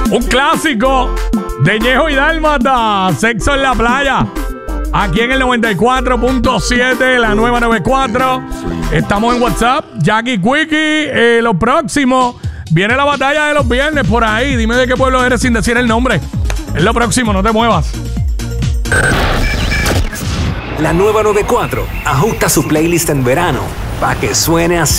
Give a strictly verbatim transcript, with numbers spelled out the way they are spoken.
Un clásico de Ñejo y Dálmata, Sexo en la Playa. Aquí en el noventa y cuatro punto siete, la nueva noventa y cuatro. Estamos en WhatsApp, Jackie Quickie. Eh, lo próximo, viene la batalla de los viernes por ahí. Dime de qué pueblo eres sin decir el nombre. Es lo próximo, no te muevas. La nueva noventa y cuatro ajusta su playlist en verano para que suene así.